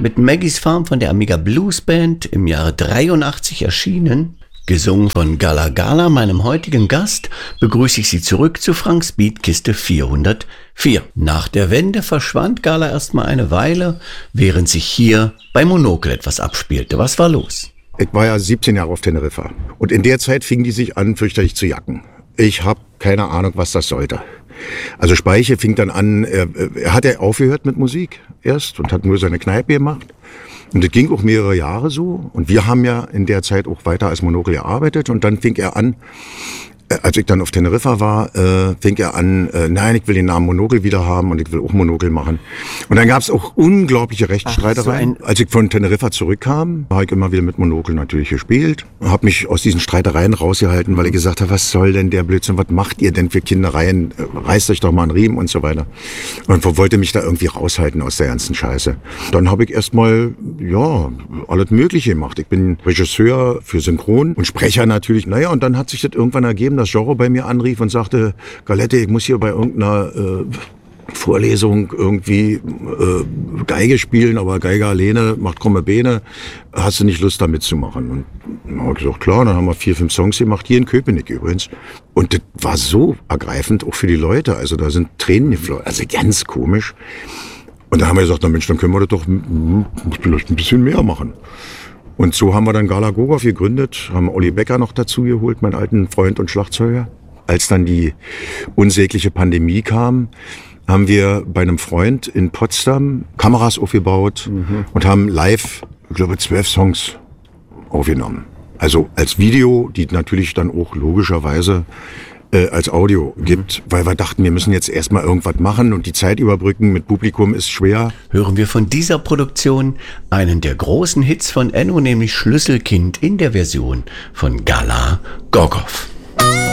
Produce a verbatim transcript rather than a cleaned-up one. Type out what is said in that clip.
mit Maggie's Farm von der Amiga Blues Band im Jahre dreiundachtzig erschienen. Gesungen von Gala Gala, meinem heutigen Gast, begrüße ich Sie zurück zu Franks Beatkiste vierhundertvier. Nach der Wende verschwand Gala erstmal eine Weile, während sich hier bei Monokel etwas abspielte. Was war los? Ich war ja siebzehn Jahre auf Teneriffa und in der Zeit fing die sich an, fürchterlich zu jacken. Ich habe keine Ahnung, was das sollte. Also Speiche fing dann an, er, er hat ja aufgehört mit Musik erst und hat nur seine Kneipe gemacht. Und das ging auch mehrere Jahre so. Und wir haben ja in der Zeit auch weiter als Monokel gearbeitet. Und dann fing er an, als ich dann auf Teneriffa war, äh, fing er an, äh, nein, ich will den Namen Monokel wieder haben und ich will auch Monokel machen. Und dann gab es auch unglaubliche Rechtsstreitereien. So, als ich von Teneriffa zurückkam, habe ich immer wieder mit Monokel natürlich gespielt. Habe mich aus diesen Streitereien rausgehalten, weil ich gesagt habe, was soll denn der Blödsinn, was macht ihr denn für Kindereien? Reißt euch doch mal einen Riemen und so weiter. Und wollte mich da irgendwie raushalten aus der ganzen Scheiße. Dann habe ich erstmal, ja, alles Mögliche gemacht. Ich bin Regisseur für Synchron und Sprecher natürlich. Naja, und dann hat sich das irgendwann ergeben, dass Genre bei mir anrief und sagte, Galette, ich muss hier bei irgendeiner äh, Vorlesung irgendwie äh, Geige spielen, aber Geige alleine macht krumme Beine. Hast du nicht Lust, da mitzumachen? Und dann habe ich gesagt, klar, dann haben wir vier, fünf Songs gemacht, hier in Köpenick übrigens. Und das war so ergreifend, auch für die Leute. Also da sind Tränen geflossen, also ganz komisch. Und dann haben wir gesagt, na Mensch, dann können wir das doch vielleicht ein bisschen mehr machen. Und so haben wir dann Gala Gogov gegründet, haben Olli Becker noch dazu geholt, meinen alten Freund und Schlagzeuger. Als dann die unsägliche Pandemie kam, haben wir bei einem Freund in Potsdam Kameras aufgebaut mhm. und haben live, ich glaube, zwölf Songs aufgenommen. Also als Video, die natürlich dann auch logischerweise äh, als Audio gibt, weil wir dachten, wir müssen jetzt erstmal irgendwas machen und die Zeit überbrücken mit Publikum ist schwer. Hören wir von dieser Produktion einen der großen Hits von Enno, nämlich Schlüsselkind in der Version von Gala Gogov.